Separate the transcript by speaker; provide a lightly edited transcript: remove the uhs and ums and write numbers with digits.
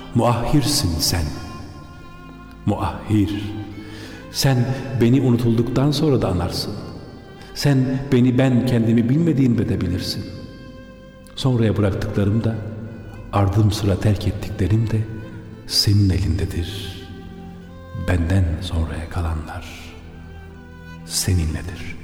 Speaker 1: muahhirsin sen. Muahhir. Sen beni unutulduktan sonra da anarsın. Sen beni ben kendimi bilmediğimde de bilirsin. Sonraya bıraktıklarım da, ardım sıra terk ettiklerim de senin elindedir. Benden sonraya kalanlar seninledir.